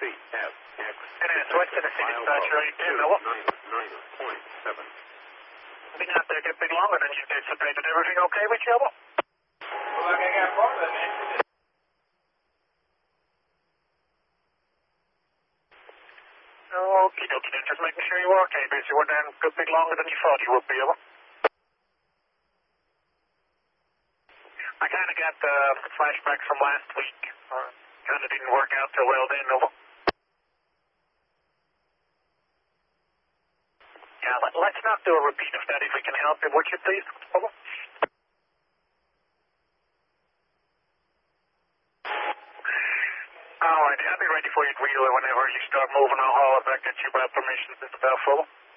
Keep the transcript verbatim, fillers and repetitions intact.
C F X. It is West Tennessee dispatcher, eight ten, over. nine point seven. Been out there a bit longer than you anticipated. Everything okay with you, over? Well, like I got part of that accident. Okie dokie, then just making sure you were okay, but you were down a good bit longer than you thought you would be, over. I kind of got the uh, flashbacks from last week. Uh, kind of didn't work out so well then, over. Yeah, let, let's not do a repeat of that if we can help you, would you please, over? All right, I'll be ready for you to wheeler whenever you start moving. I'll haul it back at you by permission, Mister Belfour.